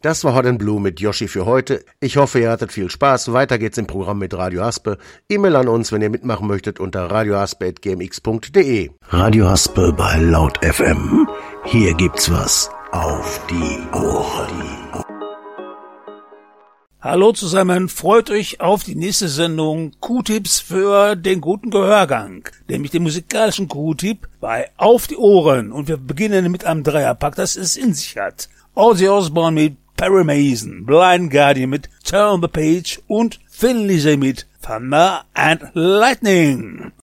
Das war Hot and Blue mit Yoshi für heute. Ich hoffe, ihr hattet viel Spaß. Weiter geht's im Programm mit Radio Haspe. E-Mail an uns, wenn ihr mitmachen möchtet, unter radiohaspe@gmx.de. Radio Haspe bei Laut FM. Hier gibt's was auf die Ohren. Hallo zusammen, freut euch auf die nächste Sendung Q-Tips für den guten Gehörgang, nämlich den musikalischen Q-Tip bei Auf die Ohren. Und wir beginnen mit einem Dreierpack, das es in sich hat. Ozzy Osbourne mit Perry Mason, Blind Guardian mit Turn the Page und Thin Lizzy mit Thunder and Lightning.